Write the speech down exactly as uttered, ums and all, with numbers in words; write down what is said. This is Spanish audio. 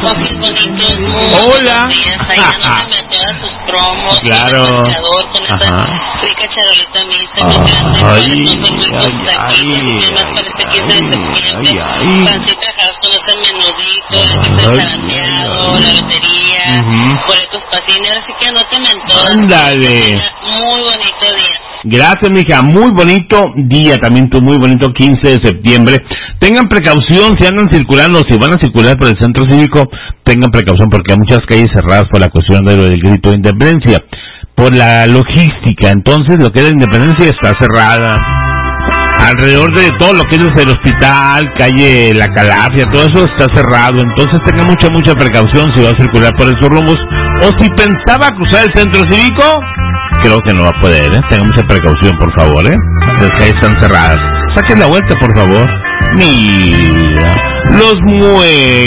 Papis bonitos, muy hola. buenos días. Ahí dándome a todas sus promos. Claro. Con esta rica charolita mixta. Ay, ay, ay. Pancita House con este menudito, el queso zarandeado, la lotería, boletos patines. Así que anótame en todas. Ándale. Muy bonito día. Gracias, mija. Muy bonito día. También tú, muy bonito quince de septiembre. Tengan precaución si andan circulando, si van a circular por el centro cívico, tengan precaución porque hay muchas calles cerradas por la cuestión de lo del grito de independencia, por la logística. Entonces, lo que es la independencia está cerrada. Alrededor de todo lo que es el hospital, calle La Calafia, todo eso está cerrado. Entonces, tengan mucha, mucha precaución si va a circular por esos rumbos. O si pensaba cruzar el centro cívico, creo que no va a poder, ¿eh? Tengan mucha precaución, por favor, ¿eh? Las calles están cerradas. Saquen la vuelta, por favor. Mira, los muebles.